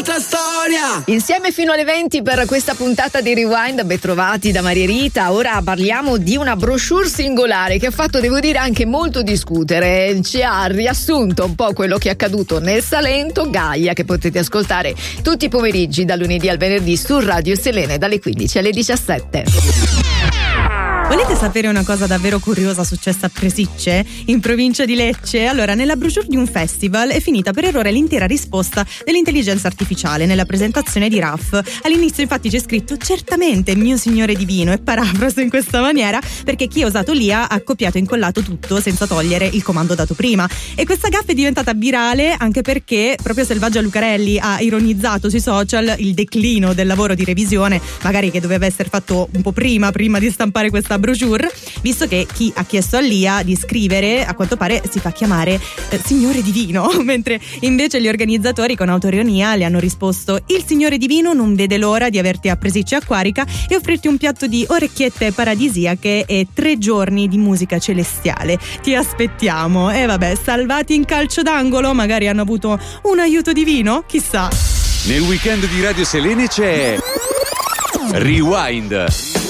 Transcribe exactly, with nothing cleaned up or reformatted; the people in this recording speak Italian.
un'altra storia. Insieme fino alle venti per questa puntata di Rewind, ben trovati da Maria Rita. Ora parliamo di una brochure singolare che ha fatto, devo dire, anche molto discutere. Ci ha riassunto un po' quello che è accaduto nel Salento. Gaia, che potete ascoltare tutti i pomeriggi dal lunedì al venerdì su Radio Selene dalle quindici alle diciassette. Volete sapere una cosa davvero curiosa successa a Presicce, in provincia di Lecce? Allora, nella brochure di un festival è finita per errore l'intera risposta dell'intelligenza artificiale nella presentazione di R A F. All'inizio infatti c'è scritto certamente mio signore divino, e parafraso in questa maniera perché chi ha usato l'I A ha copiato e incollato tutto senza togliere il comando dato prima. E questa gaffa è diventata virale anche perché proprio Selvaggia Lucarelli ha ironizzato sui social il declino del lavoro di revisione, magari che doveva essere fatto un po' prima, prima di stampare questa brochure, visto che chi ha chiesto all'I A di scrivere a quanto pare si fa chiamare eh, signore divino, mentre invece gli organizzatori con autoironia le hanno risposto: il signore divino non vede l'ora di averti a Presicce Acquarica e offrirti un piatto di orecchiette paradisiache e tre giorni di musica celestiale. Ti aspettiamo. E vabbè, salvati in calcio d'angolo, magari hanno avuto un aiuto divino, chissà. Nel weekend di Radio Selene c'è Rewind.